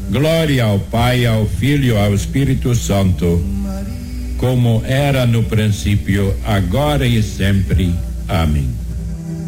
Glória ao Pai, ao Filho e ao Espírito Santo, como era no princípio, agora e sempre. Amém.